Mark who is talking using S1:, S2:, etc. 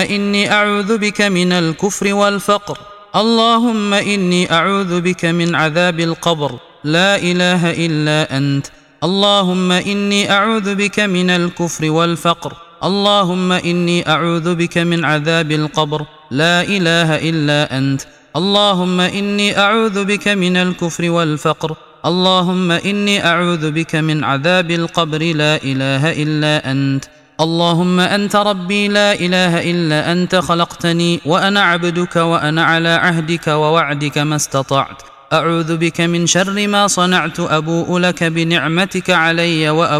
S1: إني أعوذ بك من الكفر والفقر. اللهم إني أعوذ بك من عذاب القبر، لا إله إلا أنت. اللهم إني أعوذ بك من الكفر والفقر. اللهم إني أعوذ بك من عذاب القبر، لا إله إلا أنت. اللهم إني أعوذ بك من الكفر والفقر. اللهم إني أعوذ بك من عذاب القبر، لا إله إلا أنت. اللهم أنت ربي لا إله إلا أنت، خلقتني وأنا عبدك وأنا على عهدك ووعدك ما استطعت. أعوذ بك من شر ما صنعت، أبوء لك بنعمتك علي